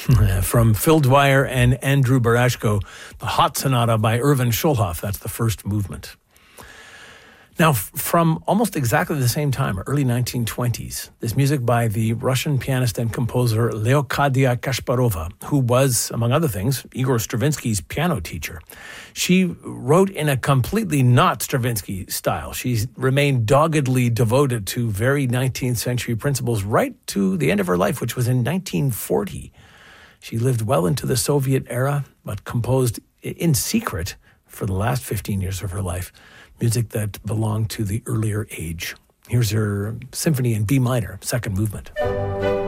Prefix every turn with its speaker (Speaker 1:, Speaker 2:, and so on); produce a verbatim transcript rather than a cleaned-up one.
Speaker 1: From Phil Dwyer and Andrew Barashko, the Hot Sonata by Irvin Schulhoff. That's the first movement. Now, from almost exactly the same time, early nineteen twenties, this music by the Russian pianist and composer Leokadia Kasparova, who was, among other things, Igor Stravinsky's piano teacher. She wrote in a completely not Stravinsky style. She remained doggedly devoted to very nineteenth century principles right to the end of her life, which was in nineteen forty. She lived well into the Soviet era, but composed in secret for the last fifteen years of her life music that belonged to the earlier age. Here's her symphony in B minor, second movement.